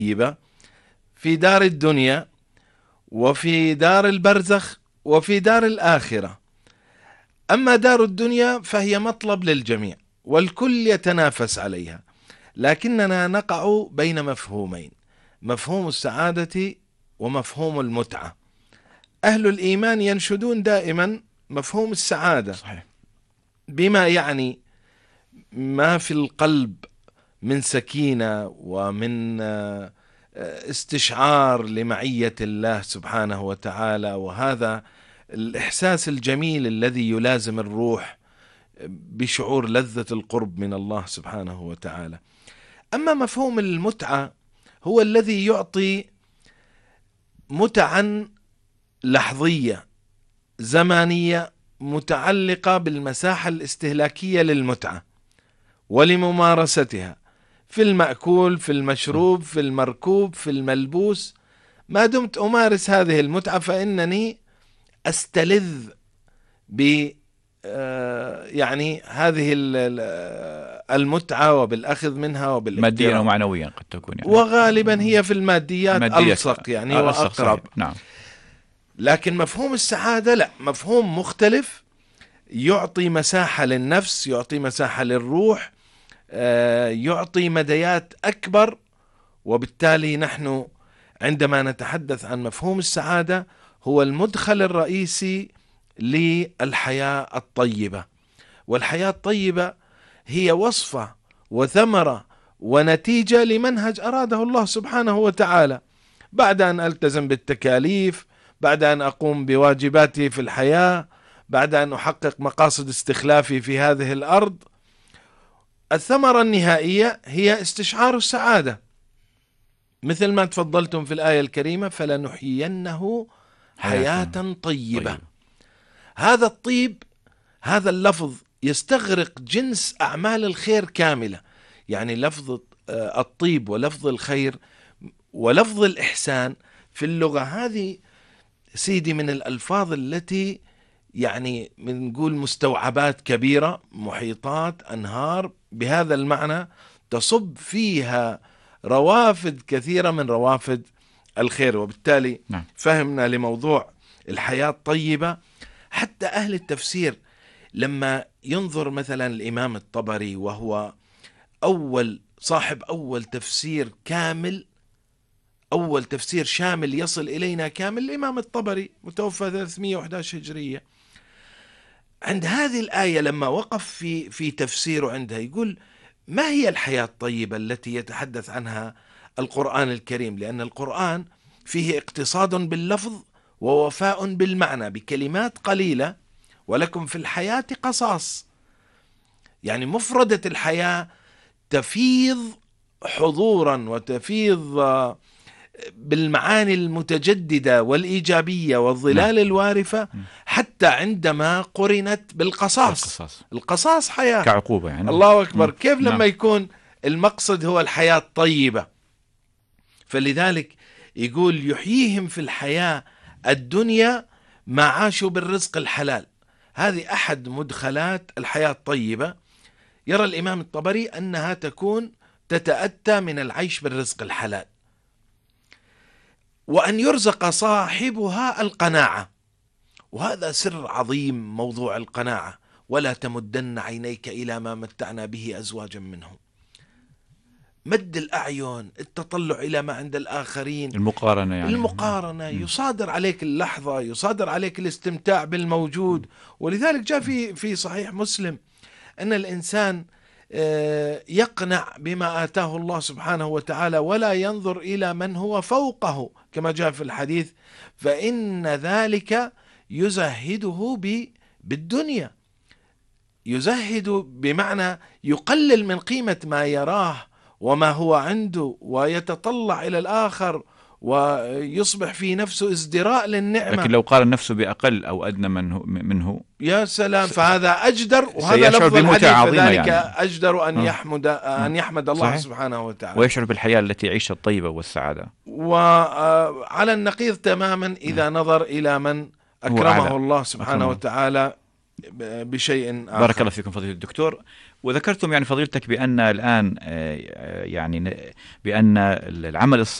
طيبة في دار الدنيا وفي دار البرزخ وفي دار الآخرة. أما دار الدنيا فهي مطلب للجميع والكل يتنافس عليها، لكننا نقع بين مفهومين: مفهوم السعادة ومفهوم المتعة. أهل الإيمان ينشدون دائما مفهوم السعادة، صحيح. بما يعني ما في القلب من سكينة ومن استشعار لمعية الله سبحانه وتعالى، وهذا الإحساس الجميل الذي يلازم الروح بشعور لذة القرب من الله سبحانه وتعالى. أما مفهوم المتعة هو الذي يعطي متعا لحظية زمانية متعلقة بالمساحة الاستهلاكية للمتعة ولممارستها في المأكول، في المشروب، في المركوب، في الملبوس. ما دمت أمارس هذه المتعة فإنني أستلذ ب يعني هذه المتعة وبالأخذ منها وبالاقتراف. ماديا ومعنويا قد تكون يعني. وغالبا هي في الماديات ألصق يعني وأقرب. نعم. لكن مفهوم السعادة لا، مفهوم مختلف، يعطي مساحة للنفس، يعطي مساحة للروح، يعطي مديات أكبر. وبالتالي نحن عندما نتحدث عن مفهوم السعادة هو المدخل الرئيسي للحياة الطيبة. والحياة الطيبة هي وصفة وثمرة ونتيجة لمنهج أراده الله سبحانه وتعالى، بعد أن ألتزم بالتكاليف، بعد أن أقوم بواجباتي في الحياة، بعد أن أحقق مقاصد استخلافي في هذه الأرض. الثمرة النهائية هي استشعار السعادة، مثل ما تفضلتم في الآية الكريمة: فلنحيينه حياة طيبة. هذا الطيب، هذا اللفظ يستغرق جنس أعمال الخير كاملة. يعني لفظ الطيب ولفظ الخير ولفظ الإحسان في اللغة هذه سيدي من الألفاظ التي يعني نقول مستوعبات كبيرة، محيطات، أنهار بهذا المعنى، تصب فيها روافد كثيرة من روافد الخير. وبالتالي فهمنا لموضوع الحياة الطيبة. حتى أهل التفسير لما ينظر مثلا الإمام الطبري، وهو صاحب أول تفسير كامل، أول تفسير شامل يصل إلينا كامل، الإمام الطبري متوفى 311 هجرية. عند هذه الآية لما وقف في تفسيره عندها يقول: ما هي الحياة الطيبة التي يتحدث عنها القرآن الكريم؟ لأن القرآن فيه اقتصاد باللفظ ووفاء بالمعنى بكلمات قليلة، ولكم في الحياة قصاص. يعني مفردة الحياة تفيض حضورا وتفيض بالمعاني المتجددة والإيجابية والظلال الوارفة، حتى عندما قرنت بالقصاص. القصاص حياة كعقوبة يعني. الله أكبر. كيف لما يكون المقصد هو الحياة الطيبة؟ فلذلك يقول: يحييهم في الحياة الدنيا ما عاشوا بالرزق الحلال. هذه أحد مدخلات الحياة الطيبة. يرى الإمام الطبري أنها تتأتى من العيش بالرزق الحلال، وأن يرزق صاحبها القناعة. وهذا سر عظيم، موضوع القناعة: ولا تمدن عينيك إلى ما متعنا به أزواجا منهم. مد الأعين، التطلع إلى ما عند الآخرين، المقارنة يعني. المقارنة يصادر عليك اللحظة، يصادر عليك الاستمتاع بالموجود. ولذلك جاء في صحيح مسلم أن الإنسان يقنع بما آتاه الله سبحانه وتعالى ولا ينظر إلى من هو فوقه، كما جاء في الحديث: فإن ذلك يزهده بالدنيا. يزهد بمعنى يقلل من قيمة ما يراه وما هو عنده، ويتطلع إلى الآخر ويصبح في نفسه ازدراء للنعمة. لكن لو قارن نفسه بأقل أو أدنى منه يا سلام، فهذا أجدر. وهذا لفظ الحديث، فذلك يعني أجدر أن يحمد الله صحيح. سبحانه وتعالى، ويشعر بالحياة التي يعيشها الطيبة والسعادة. وعلى النقيض تماما إذا نظر إلى من أكرمه الله سبحانه وتعالى بشيء آخر. بارك الله فيكم فضيلة الدكتور. وذكرتم يعني فضيلتك بأن الآن يعني بأن العمل